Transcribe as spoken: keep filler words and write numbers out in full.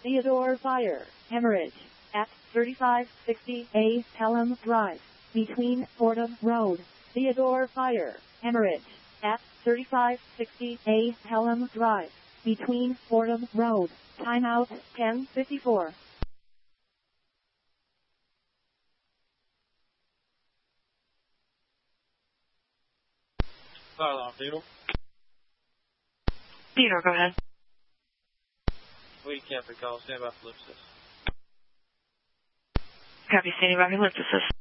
Theodore Fire, Hemorrhage, at thirty-five sixty A Pelham Drive, between Fordham Road. Theodore Fire, Hemorrhage, at thirty-five sixty A Pelham Drive, between Fordham Road. Timeout, ten fifty-four. Fire alarm, Theodore. Theodore, go ahead. We can't recall. Stand by for ellipsis. Copy, standing by for ellipsis.